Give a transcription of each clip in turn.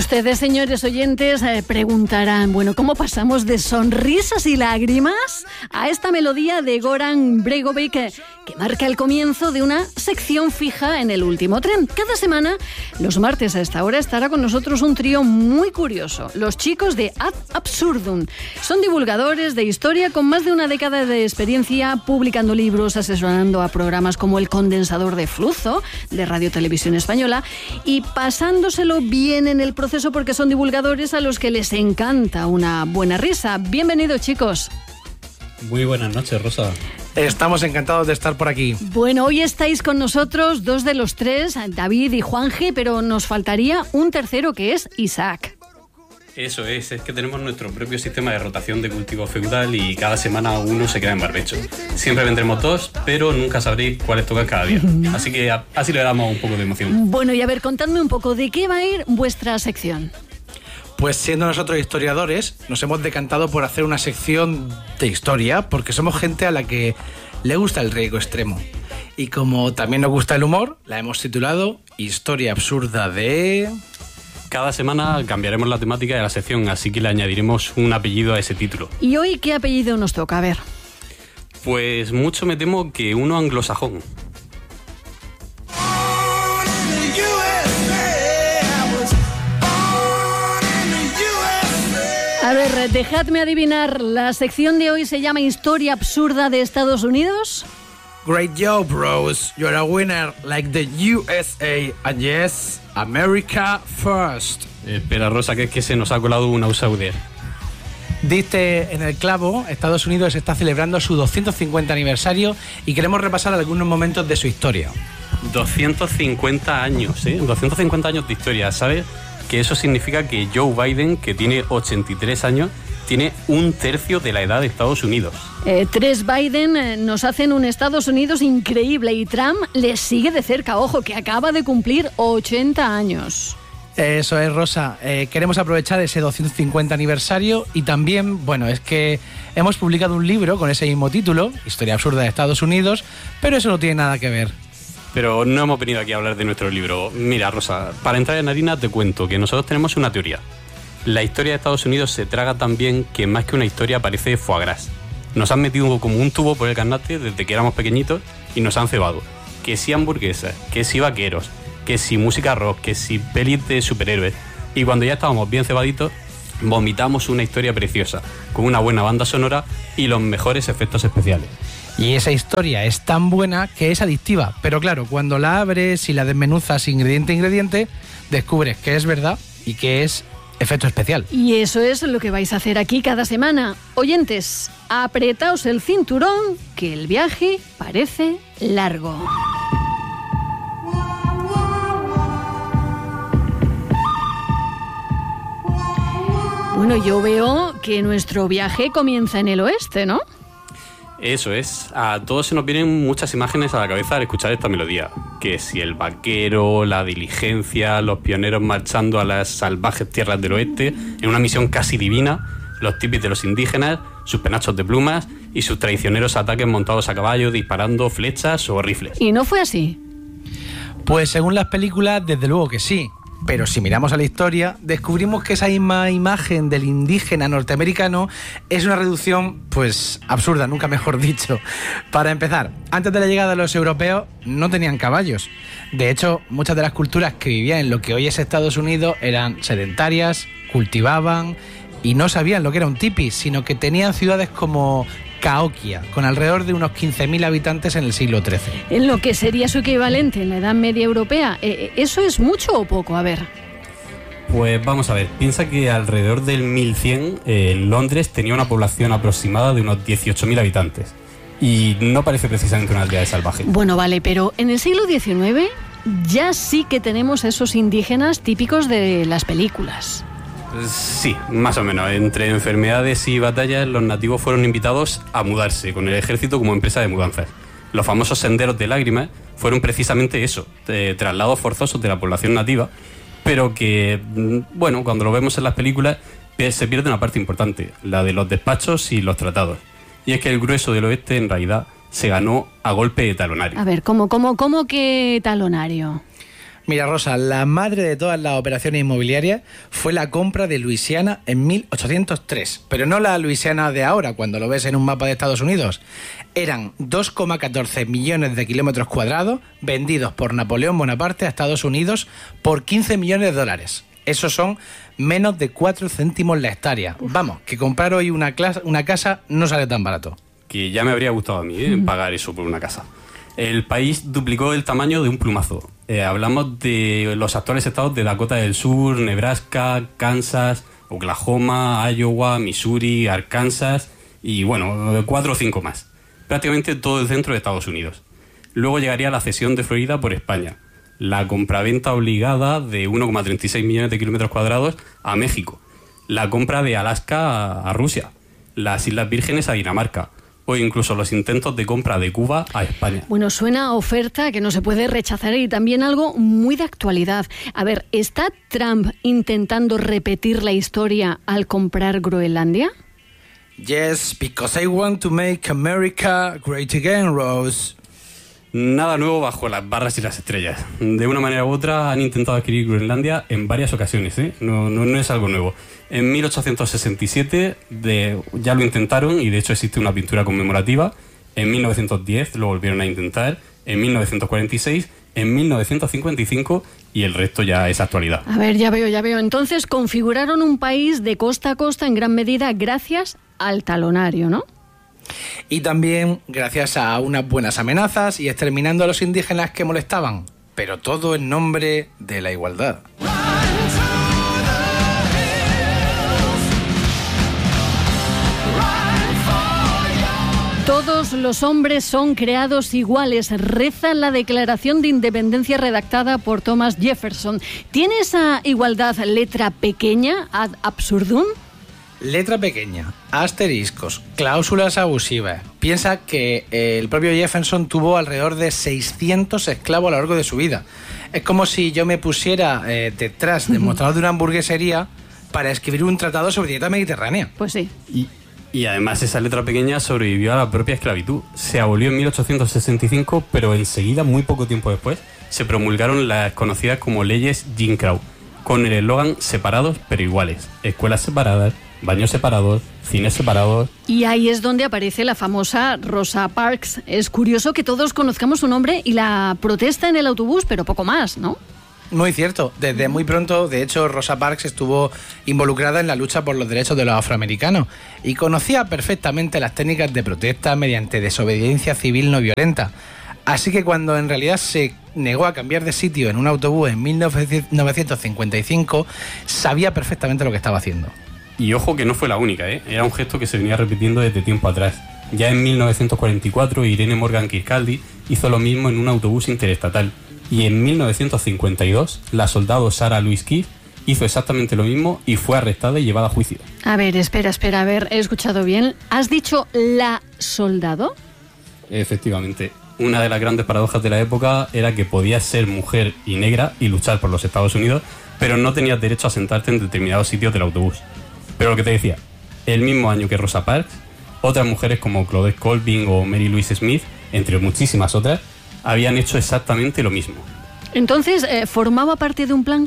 Ustedes, señores oyentes, preguntarán, bueno, ¿cómo pasamos de sonrisas y lágrimas a esta melodía de Goran Bregovic que marca el comienzo de una sección fija en El Último Tren? Cada semana, los martes a esta hora, estará con nosotros un trío muy curioso, los chicos de Ad Absurdum. Son divulgadores de historia con más de una década de experiencia, publicando libros, asesorando a programas como El Condensador de Flujo, de Radio Televisión Española, y pasándoselo bien en el proceso porque son divulgadores a los que les encanta una buena risa. Bienvenidos, chicos. Muy buenas noches, Rosa. Estamos encantados de estar por aquí. Bueno, hoy estáis con nosotros dos de los tres, David y Juanje, pero nos faltaría un tercero que es Isaac. Eso es que tenemos nuestro propio sistema de rotación de cultivo feudal y cada semana uno se queda en barbecho. Siempre vendremos dos, pero nunca sabréis cuáles tocan cada día. Así que así le damos un poco de emoción. Bueno, y a ver, contadme un poco, ¿de qué va a ir vuestra sección? Pues siendo nosotros historiadores, nos hemos decantado por hacer una sección de historia, porque somos gente a la que le gusta el riesgo extremo. Y como también nos gusta el humor, la hemos titulado Historia Absurda de... Cada semana cambiaremos la temática de la sección, así que le añadiremos un apellido a ese título. ¿Y hoy qué apellido nos toca? A ver. Pues mucho me temo que uno anglosajón. A ver, dejadme adivinar, ¿la sección de hoy se llama Historia Absurda de Estados Unidos? Great job, bros. You're a winner like the USA. And yes, America first. Espera, Rosa, que es que se nos ha colado un outsider. Diste en el clavo, Estados Unidos está celebrando su 250 aniversario y queremos repasar algunos momentos de su historia. 250 años, ¿eh? 250 años de historia, ¿sabes? Que eso significa que Joe Biden, que tiene 83 años, tiene un tercio de la edad de Estados Unidos. Tres Biden nos hacen un Estados Unidos increíble y Trump les sigue de cerca. Ojo, que acaba de cumplir 80 años. Eso es, Rosa. Queremos aprovechar ese 250 aniversario y también, bueno, es que hemos publicado un libro con ese mismo título, Historia Absurda de Estados Unidos, pero eso no tiene nada que ver. Pero no hemos venido aquí a hablar de nuestro libro. Mira, Rosa, para entrar en harina te cuento que nosotros tenemos una teoría. La historia de Estados Unidos se traga tan bien que más que una historia parece foie gras. Nos han metido como un tubo por el carnate desde que éramos pequeñitos y nos han cebado. Que si hamburguesas, que si vaqueros, que si música rock, que si pelis de superhéroes. Y cuando ya estábamos bien cebaditos, vomitamos una historia preciosa, con una buena banda sonora y los mejores efectos especiales. Y esa historia es tan buena que es adictiva, pero claro, cuando la abres y la desmenuzas ingrediente a ingrediente, descubres que es verdad y que es efecto especial. Y eso es lo que vais a hacer aquí cada semana. Oyentes, apretaos el cinturón, que el viaje parece largo. Bueno, yo veo que nuestro viaje comienza en el oeste, ¿no? Eso es. A todos se nos vienen muchas imágenes a la cabeza al escuchar esta melodía. Que si el vaquero, la diligencia, los pioneros marchando a las salvajes tierras del oeste en una misión casi divina, los tipis de los indígenas, sus penachos de plumas y sus traicioneros ataques montados a caballo disparando flechas o rifles. ¿Y no fue así? Pues según las películas, desde luego que sí. Pero si miramos a la historia, descubrimos que esa misma imagen del indígena norteamericano es una reducción, pues, absurda, nunca mejor dicho. Para empezar, antes de la llegada de los europeos no tenían caballos. De hecho, muchas de las culturas que vivían en lo que hoy es Estados Unidos eran sedentarias, cultivaban y no sabían lo que era un tipi, sino que tenían ciudades como Cahokia, con alrededor de unos 15.000 habitantes en el siglo XIII. En lo que sería su equivalente en la Edad Media Europea, ¿eso es mucho o poco? A ver. Pues vamos a ver, piensa que alrededor del 1100 Londres tenía una población aproximada de unos 18.000 habitantes. Y no parece precisamente una aldea salvaje. Bueno, vale, pero en el siglo XIX ya sí que tenemos esos indígenas típicos de las películas. Sí, más o menos. Entre enfermedades y batallas, los nativos fueron invitados a mudarse, con el ejército como empresa de mudanzas. Los famosos senderos de lágrimas fueron precisamente eso, traslados forzosos de la población nativa, pero que, bueno, cuando lo vemos en las películas, se pierde una parte importante, la de los despachos y los tratados. Y es que el grueso del oeste, en realidad, se ganó a golpe de talonario. A ver, ¿cómo que talonario? Mira, Rosa, la madre de todas las operaciones inmobiliarias fue la compra de Luisiana en 1803. Pero no la Luisiana de ahora, cuando lo ves en un mapa de Estados Unidos. Eran 2,14 millones de kilómetros cuadrados vendidos por Napoleón Bonaparte a Estados Unidos por 15 millones de dólares. Esos son menos de 4 céntimos la hectárea. Vamos, que comprar hoy una casa no sale tan barato. Que ya me habría gustado a mí pagar eso por una casa. El país duplicó el tamaño de un plumazo. Hablamos de los actuales estados de Dakota del Sur, Nebraska, Kansas, Oklahoma, Iowa, Missouri, Arkansas y, bueno, 4 o 5 más. Prácticamente todo el centro de Estados Unidos. Luego llegaría la cesión de Florida por España. La compraventa obligada de 1,36 millones de kilómetros cuadrados a México. La compra de Alaska a Rusia. Las Islas Vírgenes a Dinamarca. O incluso los intentos de compra de Cuba a España. Bueno, suena a oferta que no se puede rechazar y también algo muy de actualidad. A ver, ¿está Trump intentando repetir la historia al comprar Groenlandia? Yes, because I want to make America great again, Rose. Nada nuevo bajo las barras y las estrellas. De una manera u otra han intentado adquirir Groenlandia en varias ocasiones, ¿eh? No es algo nuevo. En 1867 ya lo intentaron y de hecho existe una pintura conmemorativa. En 1910 lo volvieron a intentar. En 1946, en 1955 y el resto ya es actualidad. A ver, ya veo. Entonces configuraron un país de costa a costa en gran medida gracias al talonario, ¿no? Y también gracias a unas buenas amenazas y exterminando a los indígenas que molestaban. Pero todo en nombre de la igualdad. Todos los hombres son creados iguales, reza la Declaración de Independencia redactada por Thomas Jefferson. ¿Tiene esa igualdad letra pequeña, ad absurdum? Letra pequeña, asteriscos, cláusulas abusivas. Piensa que el propio Jefferson tuvo alrededor de 600 esclavos a lo largo de su vida. Es como si yo me pusiera detrás del mostrador de una hamburguesería para escribir un tratado sobre dieta mediterránea. Pues sí. Y además esa letra pequeña sobrevivió a la propia esclavitud. Se abolió en 1865, pero enseguida, muy poco tiempo después, se promulgaron las conocidas como leyes Jim Crow, con el eslogan separados pero iguales, escuelas separadas, baños separados, cines separados. Y ahí es donde aparece la famosa Rosa Parks. Es curioso que todos conozcamos su nombre y la protesta en el autobús, pero poco más, ¿no? Muy cierto. Desde muy pronto, de hecho, Rosa Parks estuvo involucrada en la lucha por los derechos de los afroamericanos y conocía perfectamente las técnicas de protesta mediante desobediencia civil no violenta. Así que cuando en realidad se negó a cambiar de sitio en un autobús en 1955, sabía perfectamente lo que estaba haciendo. Y ojo que no fue la única, ¿eh? Era un gesto que se venía repitiendo desde tiempo atrás. Ya en 1944 Irene Morgan Kirkcaldy hizo lo mismo en un autobús interestatal. Y en 1952 la soldado Sarah Louise Keith hizo exactamente lo mismo y fue arrestada y llevada a juicio. A ver, espera, a ver, he escuchado bien. ¿Has dicho la soldado? Efectivamente. Una de las grandes paradojas de la época era que podías ser mujer y negra y luchar por los Estados Unidos, pero no tenías derecho a sentarte en determinados sitios del autobús. Pero lo que te decía, el mismo año que Rosa Parks, otras mujeres como Claudette Colvin o Mary Louise Smith, entre muchísimas otras, habían hecho exactamente lo mismo. Entonces, ¿formaba parte de un plan?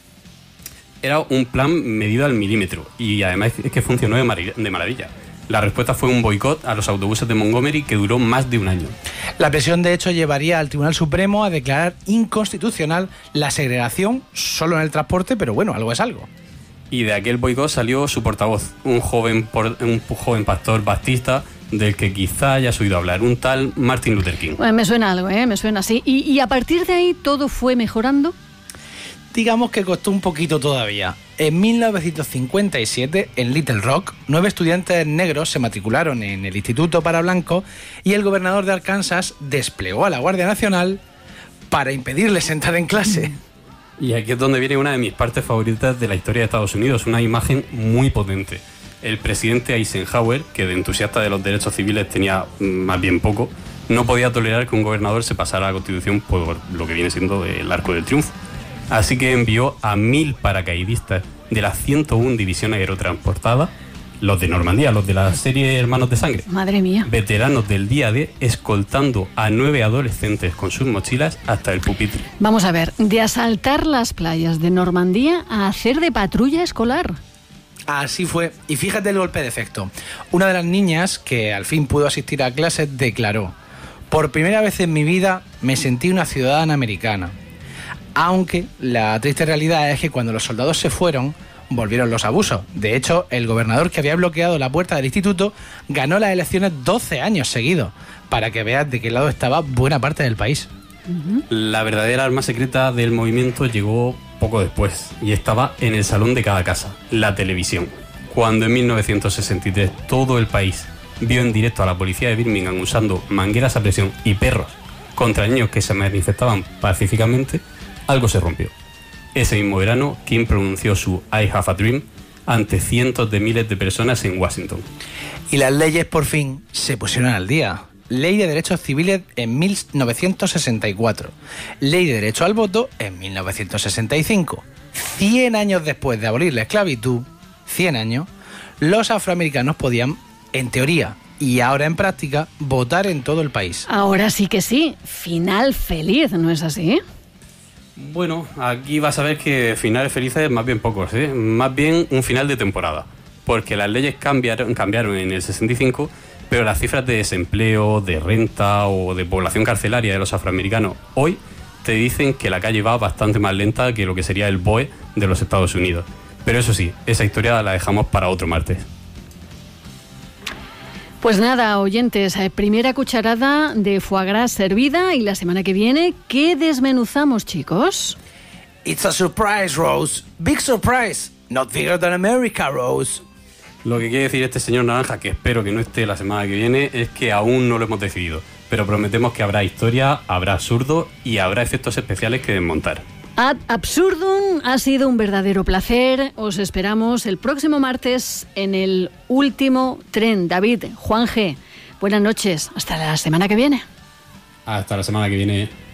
Era un plan medido al milímetro y además es que funcionó de maravilla. La respuesta fue un boicot a los autobuses de Montgomery que duró más de un año. La presión, de hecho, llevaría al Tribunal Supremo a declarar inconstitucional la segregación solo en el transporte, pero bueno, algo es algo. Y de aquel boicot salió su portavoz, un joven pastor baptista del que quizá hayas oído hablar, un tal Martin Luther King. Bueno, me suena algo, me suena así. ¿Y a partir de ahí todo fue mejorando? Digamos que costó un poquito todavía. En 1957, en Little Rock, 9 estudiantes negros se matricularon en el Instituto para Blancos y el gobernador de Arkansas desplegó a la Guardia Nacional para impedirles entrar en clase. Y aquí es donde viene una de mis partes favoritas de la historia de Estados Unidos, una imagen muy potente. El presidente Eisenhower, que de entusiasta de los derechos civiles tenía más bien poco, no podía tolerar que un gobernador se pasara a la Constitución por lo que viene siendo el Arco del Triunfo. Así que envió a 1000 paracaidistas de la 101 División Aerotransportada los de Normandía, los de la serie Hermanos de Sangre. Madre mía. Veteranos del día D escoltando a 9 adolescentes con sus mochilas hasta el pupitre. Vamos a ver, de asaltar las playas de Normandía a hacer de patrulla escolar. Así fue, y fíjate el golpe de efecto. Una de las niñas, que al fin pudo asistir a clases, declaró: por primera vez en mi vida me sentí una ciudadana americana. Aunque la triste realidad es que cuando los soldados se fueron, volvieron los abusos. De hecho, el gobernador que había bloqueado la puerta del instituto ganó las elecciones 12 años seguidos, para que veas de qué lado estaba buena parte del país. La verdadera arma secreta del movimiento llegó poco después y estaba en el salón de cada casa, la televisión. Cuando en 1963 todo el país vio en directo a la policía de Birmingham usando mangueras a presión y perros contra niños que se manifestaban pacíficamente, algo se rompió. Ese mismo verano, King pronunció su I Have a Dream ante cientos de miles de personas en Washington. Y las leyes por fin se pusieron al día. Ley de Derechos Civiles en 1964. Ley de Derecho al Voto en 1965. 100 años después de abolir la esclavitud, 100 años, los afroamericanos podían, en teoría y ahora en práctica, votar en todo el país. Ahora sí que sí, final feliz, ¿no es así? Bueno, aquí vas a ver que finales felices más bien pocos, ¿eh? Más bien un final de temporada, porque las leyes cambiaron en el 65, pero las cifras de desempleo, de renta o de población carcelaria de los afroamericanos hoy te dicen que la calle va bastante más lenta que lo que sería el BOE de los Estados Unidos. Pero eso sí, esa historia la dejamos para otro martes. Pues nada, oyentes, primera cucharada de foie gras servida y la semana que viene, ¿qué desmenuzamos, chicos? It's a surprise, Rose. Big surprise. Not bigger than America, Rose. Lo que quiere decir este señor Naranja, que espero que no esté la semana que viene, es que aún no lo hemos decidido. Pero prometemos que habrá historia, habrá absurdo y habrá efectos especiales que desmontar. Ad absurdum, ha sido un verdadero placer. Os esperamos el próximo martes en el último tren. David, Juan G, buenas noches. Hasta la semana que viene. Hasta la semana que viene.